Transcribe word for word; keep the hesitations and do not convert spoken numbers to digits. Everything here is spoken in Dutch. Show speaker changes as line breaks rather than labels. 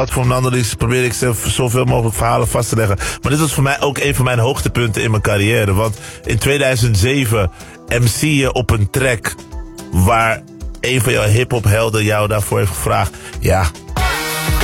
platform Nandelix probeer ik zoveel mogelijk verhalen vast te leggen. Maar dit was voor mij ook een van mijn hoogtepunten in mijn carrière. Want in tweeduizend zeven M C je op een track waar een van jouw hip-hop helden jou daarvoor heeft gevraagd. Ja,